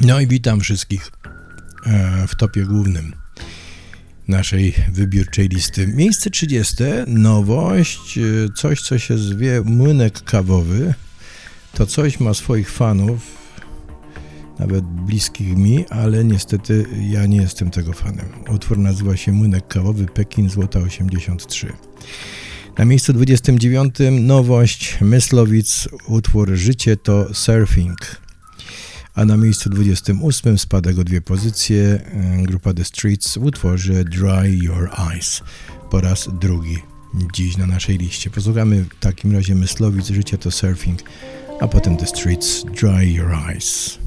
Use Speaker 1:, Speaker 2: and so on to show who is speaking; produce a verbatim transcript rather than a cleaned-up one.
Speaker 1: No i witam wszystkich w topie głównym naszej wybiórczej listy. Miejsce trzydzieste, nowość, coś co się zwie młynek kawowy. To coś ma swoich fanów, nawet bliskich mi, ale niestety ja nie jestem tego fanem. Utwór nazywa się Młynek kawowy, Pekin, Złota osiemdziesiąt trzy. Na miejscu dwudziestym dziewiątym nowość, Myslowic, utwór Życie to surfing. A na miejscu dwudziestym ósmym spada o dwie pozycje grupa The Streets w utworze Dry Your Eyes. Po raz drugi dziś na naszej liście. Posłuchamy w takim razie Myslowic, Życie to surfing, a potem The Streets, Dry Your Eyes.